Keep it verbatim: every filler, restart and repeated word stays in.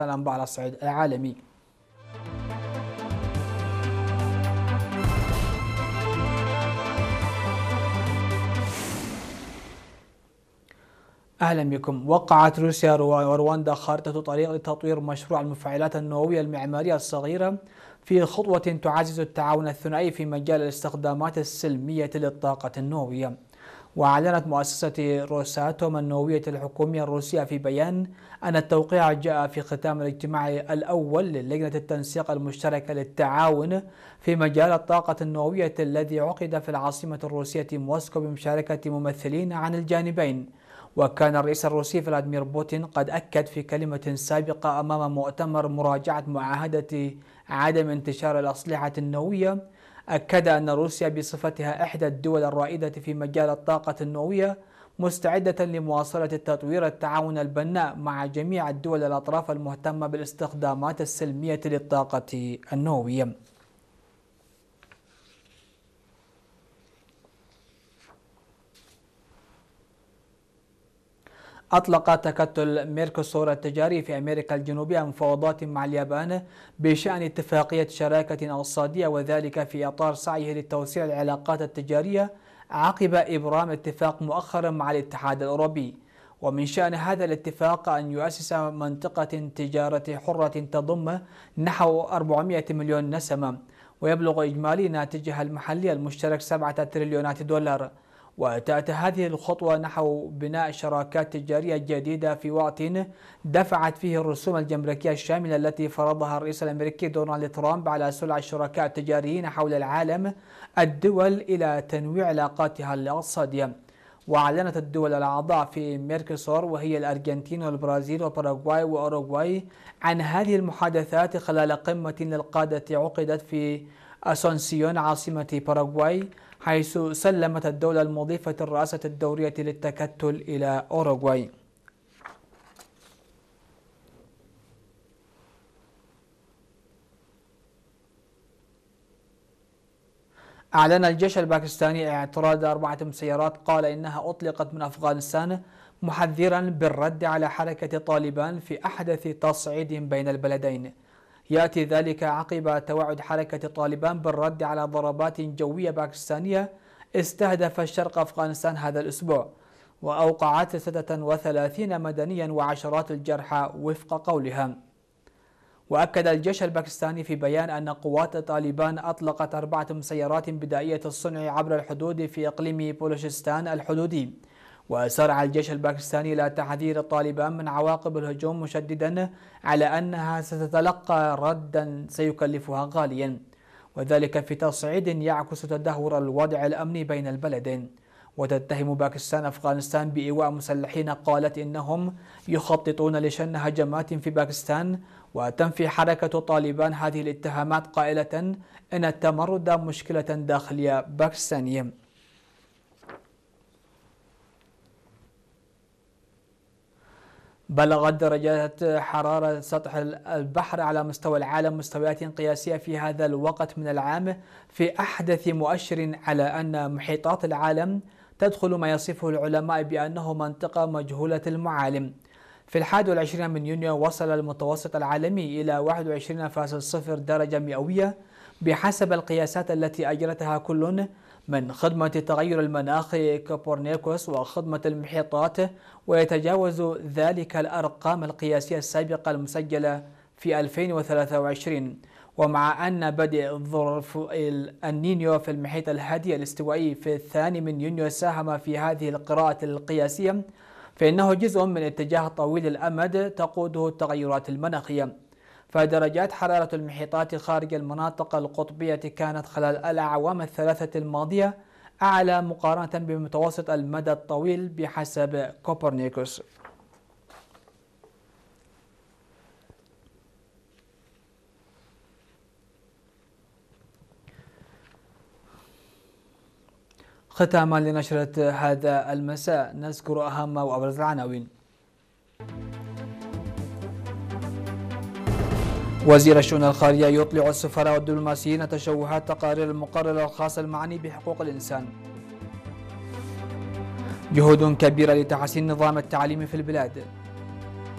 الأنباء على الصعيد العالمي. أهلا بكم. وقعت روسيا ورواندا خارطة طريق لتطوير مشروع المفاعلات النووية المعمارية الصغيرة في خطوة تعزز التعاون الثنائي في مجال الاستخدامات السلمية للطاقة النووية. وأعلنت مؤسسة روساتوم النووية الحكومية الروسية في بيان أن التوقيع جاء في ختام الاجتماع الأول للجنة التنسيق المشتركة للتعاون في مجال الطاقة النووية الذي عقد في العاصمة الروسية موسكو بمشاركة ممثلين عن الجانبين. وكان الرئيس الروسي فلاديمير بوتين قد أكد في كلمة سابقة أمام مؤتمر مراجعة معاهدة عدم انتشار الأسلحة النووية، أكد أن روسيا بصفتها إحدى الدول الرائدة في مجال الطاقة النووية مستعدة لمواصلة تطوير التعاون البناء مع جميع الدول الأطراف المهتمة بالاستخدامات السلمية للطاقة النووية. أطلق تكتل ميركوسور التجاري في أمريكا الجنوبية مفاوضات مع اليابان بشأن اتفاقية شراكة اقتصادية، وذلك في إطار سعيه لتوسيع العلاقات التجارية عقب إبرام اتفاق مؤخرا مع الاتحاد الأوروبي. ومن شأن هذا الاتفاق أن يؤسس منطقة تجارة حرة تضم نحو أربعمائة مليون نسمة، ويبلغ إجمالي ناتجها المحلي المشترك سبعة تريليونات دولار. وتأتي هذه الخطوة نحو بناء شراكات تجارية جديدة في وقت دفعت فيه الرسوم الجمركية الشاملة التي فرضها الرئيس الأمريكي دونالد ترامب على سلع الشركاء التجاريين حول العالم الدول إلى تنويع علاقاتها الاقتصادية. وأعلنت الدول الأعضاء في ميركوسور وهي الأرجنتين والبرازيل وباراغواي وأوروغواي عن هذه المحادثات خلال قمة للقادة عقدت في أسونسيون عاصمة باراغواي، حيث سلمت الدولة المضيفة الرئاسة الدورية للتكتل إلى أوروغواي. أعلن الجيش الباكستاني اعتراض أربعة مسيرات قال إنها أطلقت من أفغانستان، محذرا بالرد على حركة طالبان في أحدث تصعيد بين البلدين. يأتي ذلك عقب توعد حركة طالبان بالرد على ضربات جوية باكستانية استهدف شرق أفغانستان هذا الأسبوع، وأوقعت ستة وثلاثين مدنيا وعشرات الجرحى وفق قولها. وأكد الجيش الباكستاني في بيان أن قوات طالبان أطلقت أربعة مسيرات بدائية الصنع عبر الحدود في إقليم بلوشستان الحدودي. وسارع الجيش الباكستاني إلى تحذير طالبان من عواقب الهجوم، مشددا على أنها ستتلقى ردا سيكلفها غاليا، وذلك في تصعيد يعكس تدهور الوضع الأمني بين البلدين. وتتهم باكستان أفغانستان بإيواء مسلحين قالت إنهم يخططون لشن هجمات في باكستان، وتنفي حركة طالبان هذه الاتهامات قائلة إن التمرد مشكلة داخلية باكستانية. بلغت درجات حرارة سطح البحر على مستوى العالم مستويات قياسية في هذا الوقت من العام في أحدث مؤشر على أن محيطات العالم تدخل ما يصفه العلماء بأنه منطقة مجهولة المعالم. في الحادي والعشرين من يونيو وصل المتوسط العالمي إلى واحد وعشرين فاصلة صفر درجة مئوية بحسب القياسات التي أجرتها كل من خدمة تغير المناخ كوبرنيكوس وخدمة المحيطات، ويتجاوز ذلك الأرقام القياسية السابقة المسجلة في ألفين وثلاثة وعشرين. ومع أن بدء ظروف النينيو في المحيط الهادي الاستوائي في الثاني من يونيو ساهم في هذه القراءة القياسية، فإنه جزء من اتجاه طويل الأمد تقوده التغيرات المناخية. فدرجات حرارة المحيطات خارج المناطق القطبية كانت خلال الأعوام الثلاثة الماضية أعلى مقارنة بمتوسط المدى الطويل بحسب كوبرنيكوس. ختاما لنشرة هذا المساء نذكر أهم وأبرز العناوين. وزير الشؤون الخارجية يطلع السفراء والدبلوماسيين تشوهات تقارير المقرر الخاص المعني بحقوق الإنسان. جهود كبيرة لتحسين نظام التعليم في البلاد.